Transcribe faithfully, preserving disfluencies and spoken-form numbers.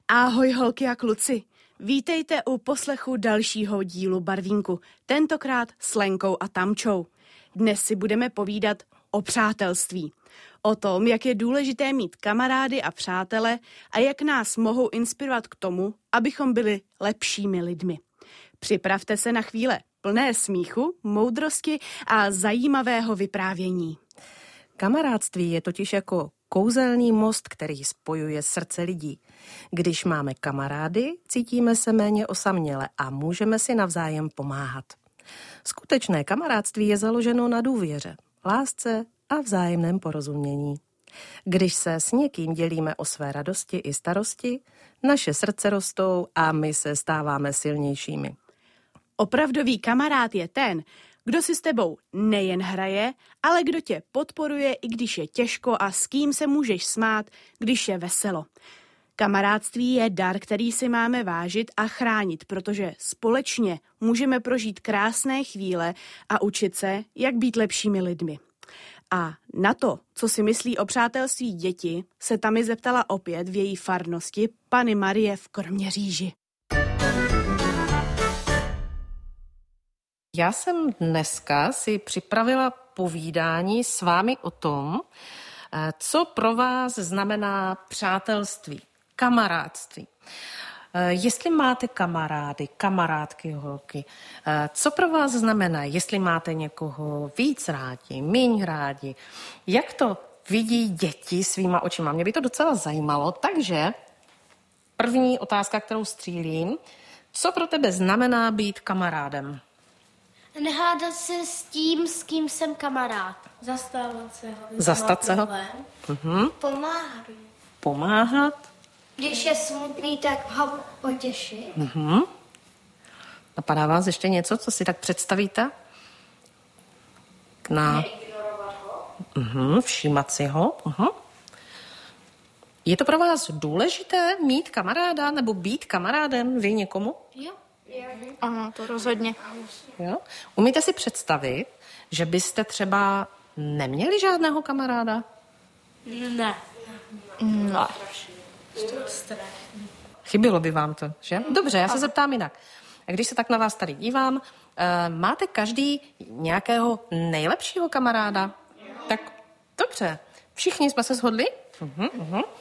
Ahoj holky a kluci, vítejte u poslechu dalšího dílu Barvínku, tentokrát s Lenkou a Tamčou. Dnes si budeme povídat o přátelství, o tom, jak je důležité mít kamarády a přátele a jak nás mohou inspirovat k tomu, abychom byli lepšími lidmi. Připravte se na chvíle plné smíchu, moudrosti a zajímavého vyprávění. Kamarádství je totiž jako kouzelný most, který spojuje srdce lidí. Když máme kamarády, cítíme se méně osaměle a můžeme si navzájem pomáhat. Skutečné kamarádství je založeno na důvěře, lásce a vzájemném porozumění. Když se s někým dělíme o své radosti i starosti, naše srdce rostou a my se stáváme silnějšími. Opravdový kamarád je ten, kdo si s tebou nejen hraje, ale kdo tě podporuje, i když je těžko a s kým se můžeš smát, když je veselo. Kamarádství je dar, který si máme vážit a chránit, protože společně můžeme prožít krásné chvíle a učit se, jak být lepšími lidmi. A na to, co si myslí o přátelství děti, se Tami zeptala opět v její farnosti Panny Marie v Kroměříži. Já jsem dneska si připravila povídání s vámi o tom, co pro vás znamená přátelství, kamarádství. Jestli máte kamarády, kamarádky, holky, co pro vás znamená, jestli máte někoho víc rádi, míň rádi, jak to vidí děti svýma očima. Mě by to docela zajímalo, takže první otázka, kterou střílím, co pro tebe znamená být kamarádem? Nehádat se s tím, s kým jsem kamarád. Zastávat se ho. Zastat se ho? Uh-huh. Pomáhat. Pomáhat. Když je smutný, tak ho potěšit. Uh-huh. Napadá vás ještě něco, co si tak představíte? Na... Neignorovat ho. Uh-huh. Všímat si ho. Uh-huh. Je to pro vás důležité mít kamaráda nebo být kamarádem vy někomu? Jo. Ano, to rozhodně. Jo? Umíte si představit, že byste třeba neměli žádného kamaráda? Ne. Ne. Chybilo by vám to, že? Dobře, já se zeptám jinak. A když se tak na vás tady dívám, máte každý nějakého nejlepšího kamaráda? Tak dobře. Všichni jsme se shodli? Uh-huh, uh-huh.